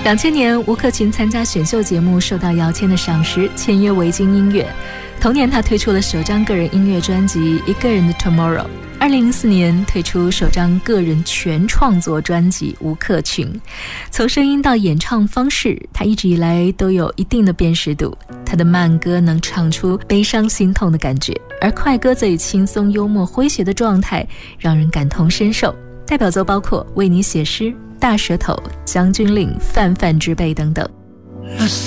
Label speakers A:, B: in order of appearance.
A: 2000年，吴克群参加选秀节目，受到姚谦的赏识，签约维京音乐。同年，他推出了首张个人音乐专辑《一个人的 Tomorrow》。2004年，推出首张个人全创作专辑《吴克群》。从声音到演唱方式，他一直以来都有一定的辨识度。他的慢歌能唱出悲伤心痛的感觉，而快歌则以轻松幽默诙谐的状态让人感同身受。代表作包括《为你写诗》、《大舌头》、《将军令》、《泛泛之辈》等等。